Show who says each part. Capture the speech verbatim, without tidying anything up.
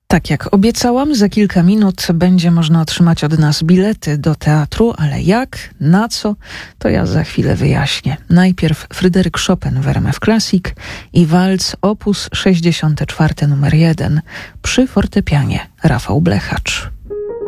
Speaker 1: Tak jak obiecałam, za kilka minut będzie można otrzymać od nas bilety do teatru, ale jak, na co, to ja za chwilę wyjaśnię. Najpierw Fryderyk Chopin w R M F Classic i walc op. sześćdziesiąty czwarty numer jeden przy fortepianie Rafał Blechacz.